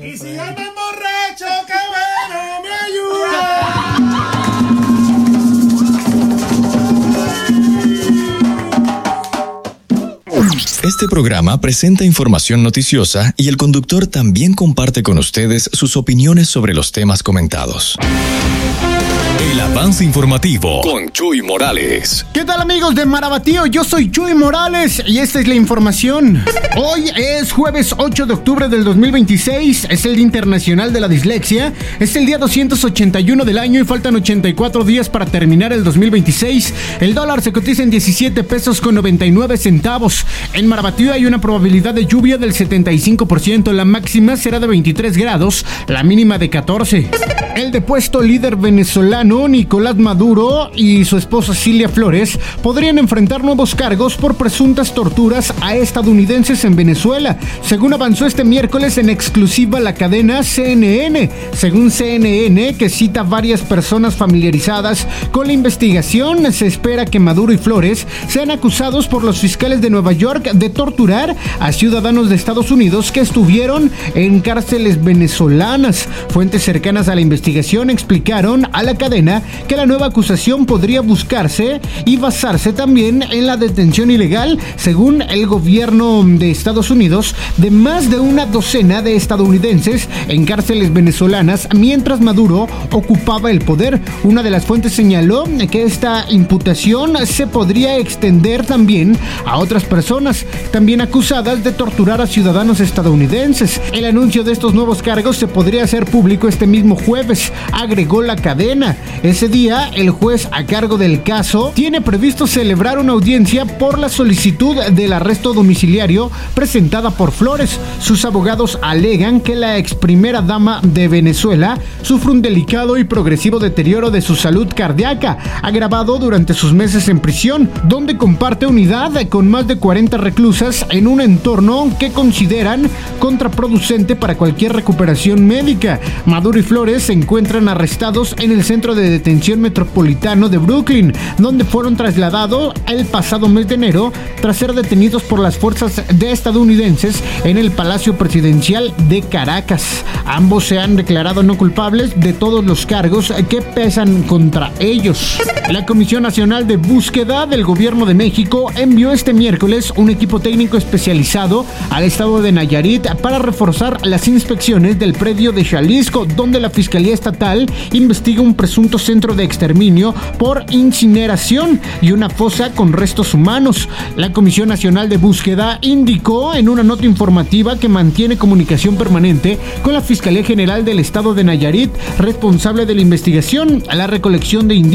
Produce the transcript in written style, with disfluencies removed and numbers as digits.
Y si andan borracho, qué bueno, me ayuda. Este programa presenta información noticiosa y el conductor también comparte con ustedes sus opiniones sobre los temas comentados. El avance informativo con Chuy Morales. ¿Qué tal, amigos de Marabatío? Yo soy Chuy Morales y esta es la información. Hoy es jueves 8 de octubre del 2026, es el Día Internacional de la Dislexia, es el día 281 del año y faltan 84 días para terminar el 2026. El dólar se cotiza en 17 pesos con 99 centavos. En Marabatío hay una probabilidad de lluvia del 75%, la máxima será de 23 grados, la mínima de 14. El depuesto líder venezolano Nicolás Maduro y su esposa Cilia Flores podrían enfrentar nuevos cargos por presuntas torturas a estadounidenses en Venezuela, según avanzó este miércoles en exclusiva la cadena CNN. Según CNN, que cita varias personas familiarizadas con la investigación, se espera que Maduro y Flores sean acusados por los fiscales de Nueva York de torturar a ciudadanos de Estados Unidos que estuvieron en cárceles venezolanas. Fuentes cercanas a la investigación explicaron a la cadena que la nueva acusación podría buscarse y basarse también en la detención ilegal, según el gobierno de Estados Unidos, de más de una docena de estadounidenses en cárceles venezolanas mientras Maduro ocupaba el poder. Una de las fuentes señaló que esta imputación se podría extender también a otras personas, también acusadas de torturar a ciudadanos estadounidenses. El anuncio de estos nuevos cargos se podría hacer público este mismo jueves, agregó la cadena. Ese día, el juez a cargo del caso tiene previsto celebrar una audiencia por la solicitud del arresto domiciliario presentada por Flores. Sus abogados alegan que la ex primera dama de Venezuela sufre un delicado y progresivo deterioro de su salud cardíaca, agravado durante sus meses en prisión, donde comparte unidad con más de 40 reclusas en un entorno que consideran contraproducente para cualquier recuperación médica. Maduro y Flores se encuentran arrestados en el centro de detención metropolitano de Brooklyn, donde fueron trasladados el pasado mes de enero tras ser detenidos por las fuerzas de estadounidenses en el Palacio Presidencial de Caracas. Ambos se han declarado no culpables de todos los cargos que pesan contra ellos. La Comisión Nacional de Búsqueda del Gobierno de México envió este miércoles un equipo técnico especializado al estado de Nayarit para reforzar las inspecciones del predio de Jalisco, donde la Fiscalía Estatal investiga un presunto centro de exterminio por incineración y una fosa con restos humanos. La Comisión Nacional de Búsqueda indicó en una nota informativa que mantiene comunicación permanente con la Fiscalía General del Estado de Nayarit, responsable de la investigación, la recolección de indicios